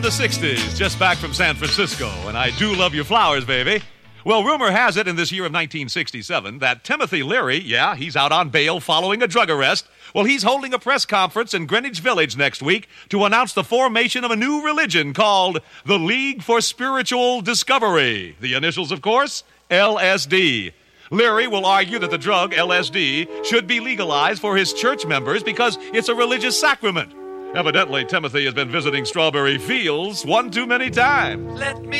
The 60s, just back from San Francisco, and I do love your flowers, baby. Well, rumor has it in this year of 1967 that Timothy Leary, yeah, he's out on bail following a drug arrest. Well, he's holding a press conference in Greenwich Village next week to announce the formation of a new religion called the League for Spiritual Discovery. The initials, of course, LSD. Leary will argue that the drug, LSD, should be legalized for his church members because it's a religious sacrament. Evidently, Timothy has been visiting Strawberry Fields one too many times. Let me